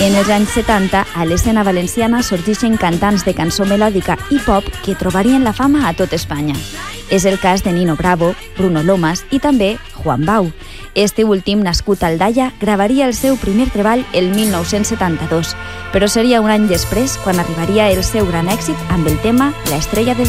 En els anys 70, a l'escena valenciana sorgeixen cantants de cançó melòdica i pop que trobarien la fama a tot Espanya. És el cas de Nino Bravo, Bruno Lomas i també Juan Bau. Este últim, nascut a Aldaia, gravaria el seu primer treball el 1972, però seria un any després quan arribaria el seu gran èxit amb el tema La estrella de